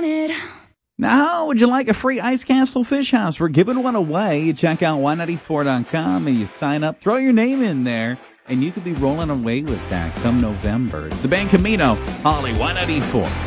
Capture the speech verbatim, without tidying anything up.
it. Now, would you like a free Ice Castle Fish House? We're giving one away. You check out Y ninety-four dot com and you sign up. Throw your name in there, and you could be rolling away with that come November. It's the Band Camino, Holly Y ninety-four.